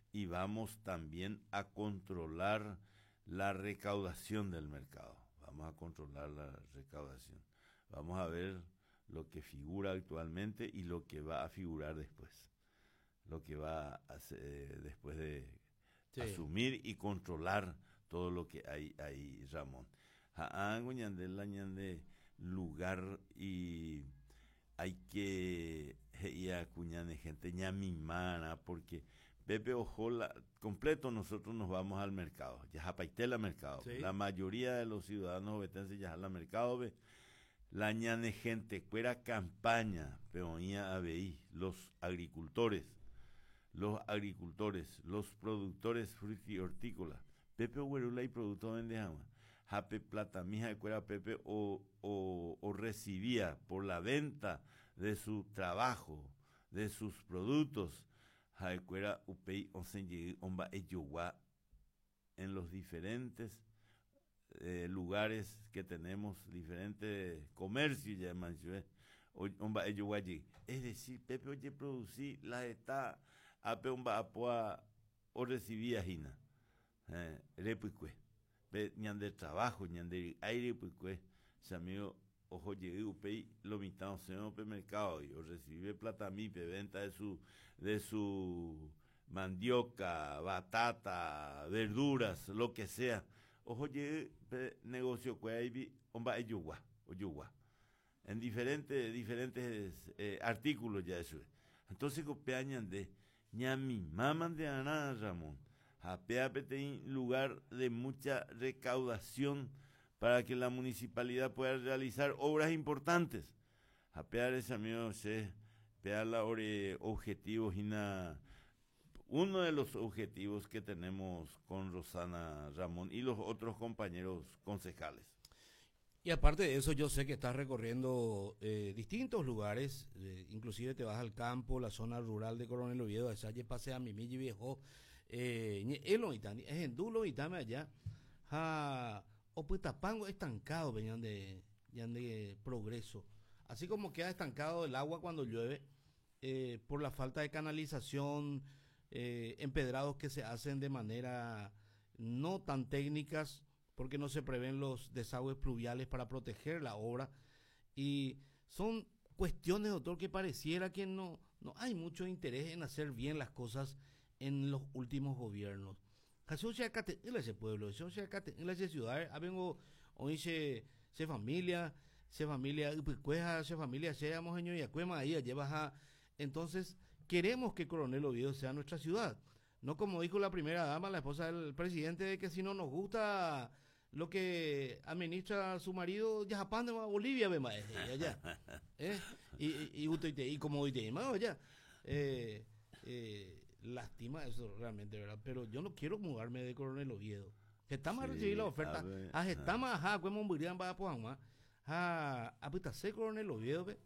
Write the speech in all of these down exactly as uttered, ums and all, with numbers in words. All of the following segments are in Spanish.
y vamos también a controlar la recaudación del mercado. Vamos a controlar la recaudación. Vamos a ver lo que figura actualmente y lo que va a figurar después. Lo que va a hacer después de sí. asumir y controlar todo lo que hay ahí, Ramón. Haango ñande la ñande lugar y hay que ir a cuñane gente ñamimana porque Pepe Ojola completo nosotros nos vamos al mercado, ya japaitela mercado. Sí. La mayoría de los ciudadanos obetenses ya al mercado ve la ñane gente fuera campaña, peonía A B I, los agricultores, los agricultores, los productores frutícolas. Pepe Huerula y producto vende agua. Jape plata mija de cuera Pepe o, o, o recibía por la venta de su trabajo, de sus productos, jaecuera upei onsen llegué omba eyugua en los diferentes eh, lugares que tenemos, diferentes comercios ya manchue omba eyugua allí. Es decir, Pepe oye producir la está ape omba apoa o recibía jina. Eh, repuicue. Ñande trabajo, ñande aire, pues, samio ojo llegué upei lo mitad en el mercado y o recibe plata mi venta de su de su mandioca, batata, verduras, lo que sea. Ojo llegué negocio que omba eyugua, oyugua. En diferentes diferentes eh, artículos ya eso. Entonces copiañan de ñami maman de ana Ramón. Apeapete lugar de mucha recaudación para que la municipalidad pueda realizar obras importantes. Apear ese amigo se pear la objetivos y na, uno de los objetivos que tenemos con Rosana Ramón y los otros compañeros concejales. Y aparte de eso, yo sé que estás recorriendo eh, distintos lugares, eh, inclusive te vas al campo, la zona rural de Coronel Oviedo, de Salle Pasea, Mimilli Viejo, eh, elo itani, es en dulo itame allá, ha, o pues tapango estancado, venían de, venían de progreso, así como queda estancado el agua cuando llueve, eh, por la falta de canalización, eh, empedrados que se hacen de manera no tan técnicas, porque no se prevén los desagües pluviales para proteger la obra, y son cuestiones, doctor, que pareciera que no, no hay mucho interés en hacer bien las cosas en los últimos gobiernos. Jesús se acate en ese pueblo, Jesús se acate en esa ciudad, abengo hoy se se familia, se familia pues cueja, se familia seamos año y acuema ahí llevas a entonces queremos que Coronel Oviedo sea nuestra ciudad. No como dijo la primera dama, la esposa del presidente, de que si no nos gusta lo que administra su marido, ya japán de Bolivia, ve más allá. ¿Eh? Y, y, y, y como hoy más allá. Eh, eh, lástima eso realmente, ¿verdad? Pero yo no quiero mudarme de Coronel Oviedo. Estamos sí, a recibir la oferta. A estamos a como murirían va a poner a a puta se Coronel Oviedo, ve.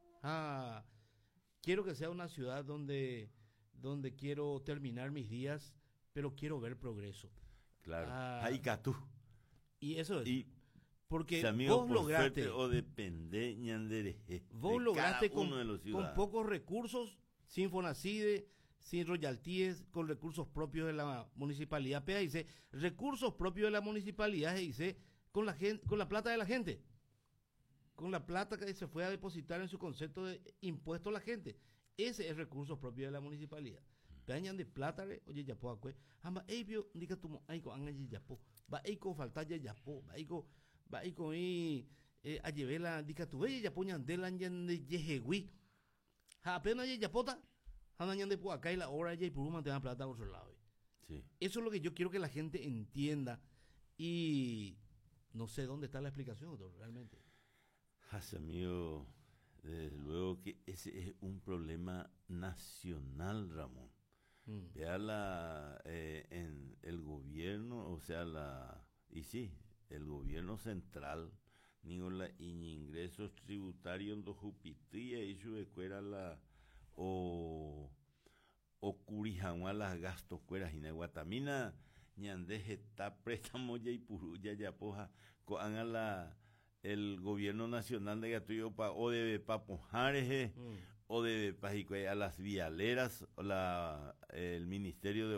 A quiero que sea una ciudad donde donde quiero terminar mis días, pero quiero ver progreso. Claro. Ahí catú. Y eso es. Y porque vos por lograste o depende de, vos de lograste cada uno con, de los con pocos recursos, sin Fonacide, sin royalties, con recursos propios de la municipalidad. P A dice, recursos propios de la municipalidad, dice, con la gente, con la plata de la gente. Con la plata que se fue a depositar en su concepto de impuesto a la gente. Ese es recursos propios de la municipalidad. Peñan de plata, oye, ya po acue. Ama, ebio, diga tu aico, anga ya po. Va aico falta ya po, va aico, va aico y eh, a llevela, diga tu bella ya poñan de la ñan de yejewi. Ja, apenas ya pota, han ñan de po acá y la hora ya y por un plata a otro lado. Sí. Eso es lo que yo quiero que la gente entienda y no sé dónde está la explicación, doctor, realmente. Hace amigo, desde luego que ese es un problema nacional, Ramón. Mm. Vea la, eh, en el gobierno, o sea, la, y sí, el gobierno central, ni la ingresos tributarios do jupitía y su escuela la, o, o curijamua las gastos cueras y guatamina, ñandeje está préstamo ya y puruya ya poja, coan a la, el gobierno nacional de Gatuyo pa, o de Papojareje, mm. o de Pajicue a las vialeras, la, el ministerio de